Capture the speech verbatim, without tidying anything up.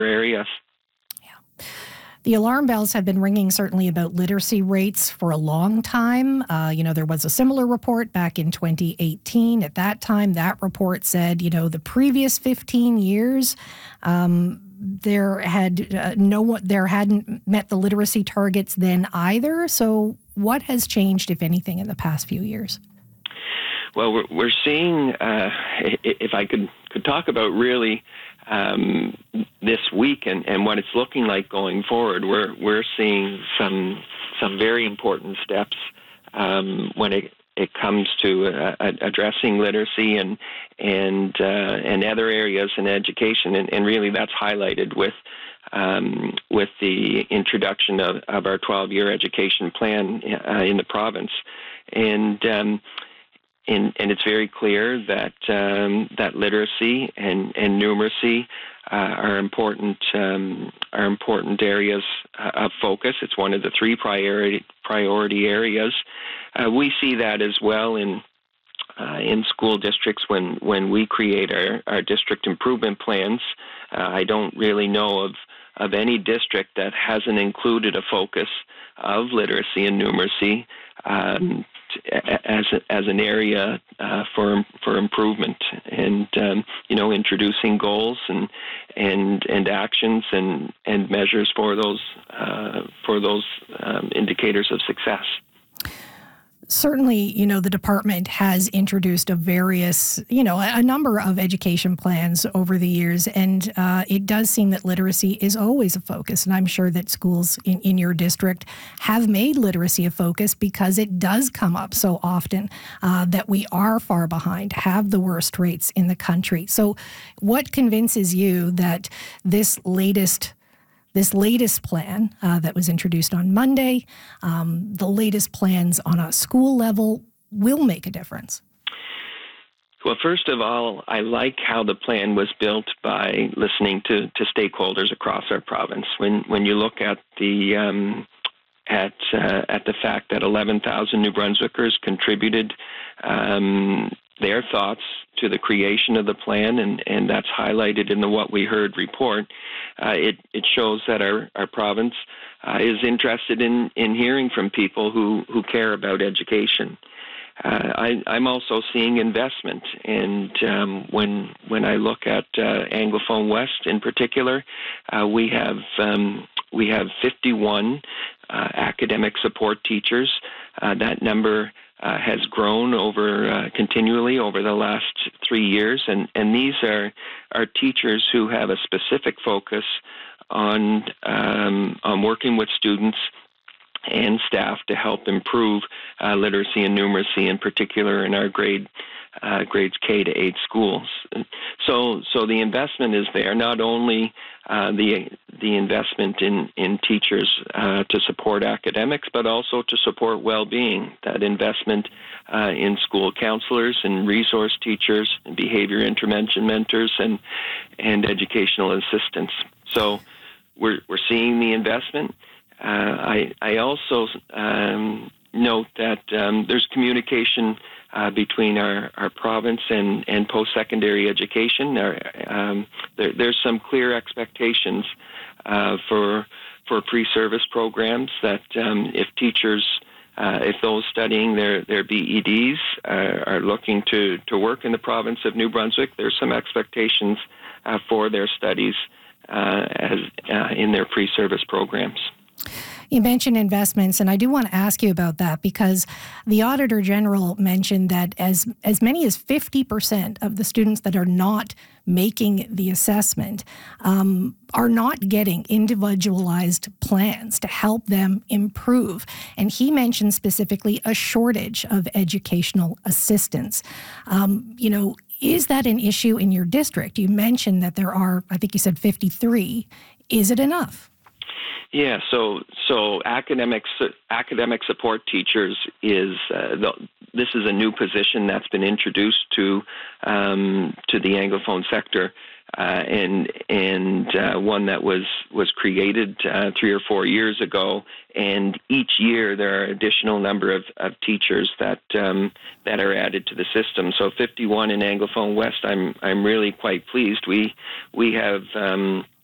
areas. The alarm bells have been ringing certainly about literacy rates for a long time. Uh, you know, there was a similar report back in twenty eighteen. At that time, that report said, you know, the previous fifteen years, um, there had uh, no there hadn't met the literacy targets then either. So what has changed, if anything, in the past few years? Well, we're, we're seeing, uh, if I could, could talk about really um, this week and, and what it's looking like going forward, we're we're seeing some some very important steps um, when it, it comes to uh, addressing literacy and and uh, and other areas in education, and, and really that's highlighted with um, with the introduction of, of our twelve-year education plan uh, in the province, and. Um, And, and it's very clear that um, that literacy and, and numeracy uh, are important um, are important areas uh, of focus. It's one of the three priority priority areas. Uh, we see that as well in uh, in school districts when, when we create our, our district improvement plans. Uh, I don't really know of of any district that hasn't included a focus of literacy and numeracy Um, as a, as an area uh, for for improvement, and um, you know, introducing goals and and and actions and, and measures for those uh, for those um, indicators of success. Certainly, you know, the department has introduced a various, you know, a number of education plans over the years, and uh, it does seem that literacy is always a focus. And I'm sure that schools in, in your district have made literacy a focus because it does come up so often uh, that we are far behind, have the worst rates in the country. So what convinces you that this latest This latest plan uh, that was introduced on Monday, um, the latest plans on a school level will make a difference? Well, first of all, I like how the plan was built by listening to, to stakeholders across our province. When when you look at the um, at uh, at the fact that eleven thousand New Brunswickers contributed um, their thoughts to the creation of the plan, and, and that's highlighted in the What We Heard report, uh, it, it shows that our, our province uh, is interested in, in hearing from people who, who care about education. Uh, I, I'm also seeing investment, and um, when when I look at uh, Anglophone West in particular, uh, we have um, we have fifty-one uh, academic support teachers. Uh, that number Uh, has grown over uh, continually over the last three years, and, and these are are teachers who have a specific focus on um, on working with students and staff to help improve uh, literacy and numeracy, in particular in our grade uh, grades K to eight schools. So, so the investment is there. Not only uh, the the investment in in teachers uh, to support academics, but also to support well-being. That investment uh, in school counselors and resource teachers and behavior intervention mentors and and educational assistants. So, we're we're seeing the investment. Uh, I I also um, note that um, there's communication uh, between our, our province and, and post-secondary education. There, um, there, there's some clear expectations uh, for for pre-service programs that um, if teachers, uh, if those studying their, their B E Ds uh, are looking to, to work in the province of New Brunswick, there's some expectations uh, for their studies uh, as uh, in their pre-service programs. You mentioned investments, and I do want to ask you about that because the Auditor General mentioned that as as many as fifty percent of the students that are not making the assessment um, are not getting individualized plans to help them improve. And he mentioned specifically a shortage of educational assistants. Um, you know, is that an issue in your district? You mentioned that there are, I think you said fifty-three. Is it enough? Yeah, so so academic academic support teachers is uh, the, this is a new position that's been introduced to um, to the Anglophone sector, uh, and and uh, one that was was created uh, three or four years ago. And each year there are additional number of, of teachers that um, that are added to the system. So fifty-one in Anglophone West. I'm I'm really quite pleased. We we have. Um,